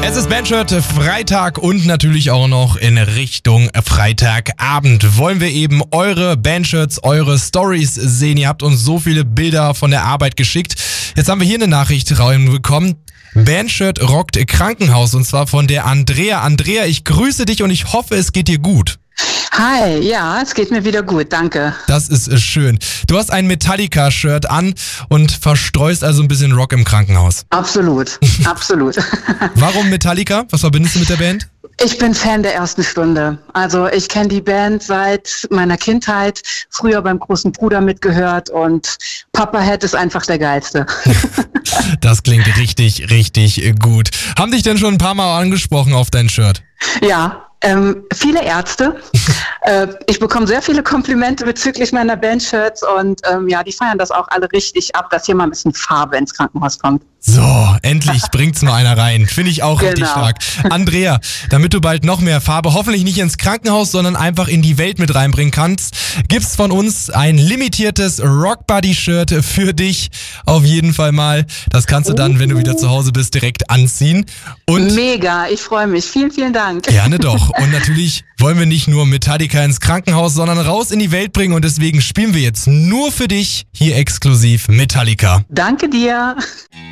Es ist Bandshirt Freitag und natürlich auch noch in Richtung Freitagabend wollen wir eben eure Bandshirts, eure Stories sehen. Ihr habt uns so viele Bilder von der Arbeit geschickt. Jetzt haben wir hier eine Nachricht reinbekommen. Bandshirt rockt Krankenhaus und zwar von der Andrea. Andrea, ich grüße dich und ich hoffe, es geht dir gut. Hi, ja, es geht mir wieder gut, danke. Das ist schön. Du hast ein Metallica-Shirt an und verstreust also ein bisschen Rock im Krankenhaus. Absolut, absolut. Warum Metallica? Was verbindest du mit der Band? Ich bin Fan der ersten Stunde. Also ich kenne die Band seit meiner Kindheit, früher beim großen Bruder mitgehört und Papa Head ist einfach der Geilste. Das klingt richtig, richtig gut. Haben dich denn schon ein paar Mal angesprochen auf dein Shirt? Ja. Viele Ärzte. Ich bekomme sehr viele Komplimente bezüglich meiner Bandshirts und ja, die feiern das auch alle richtig ab, dass hier mal ein bisschen Farbe ins Krankenhaus kommt. So, endlich bringt's mal einer rein. Finde ich auch richtig stark. Andrea, damit du bald noch mehr Farbe, hoffentlich nicht ins Krankenhaus, sondern einfach in die Welt mit reinbringen kannst, gibt's von uns ein limitiertes Rockbuddy-Shirt für dich. Auf jeden Fall mal. Das kannst du dann, wenn du wieder zu Hause bist, direkt anziehen. Und mega, ich freue mich. Vielen, vielen Dank. Gerne doch. Und natürlich wollen wir nicht nur Metallica ins Krankenhaus, sondern raus in die Welt bringen. Und deswegen spielen wir jetzt nur für dich hier exklusiv Metallica. Danke dir.